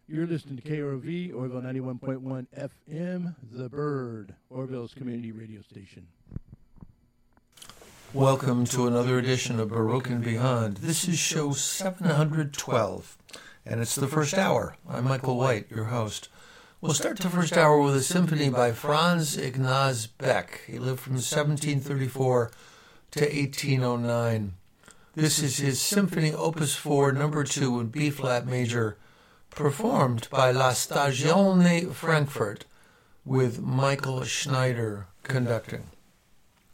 You're listening to KROV, Orville 91.1 FM, The Bird, Orville's community radio station. Welcome to another edition of Baroque and Beyond. This is show 712, and it's the first hour. I'm Michael White, your host. We'll start the first hour with a symphony by Franz Ignaz Beck. He lived from 1734 to 1809. This is his Symphony Opus 4, number 2 in B-flat major, performed by La Stagione Frankfurt, with Michael Schneider conducting.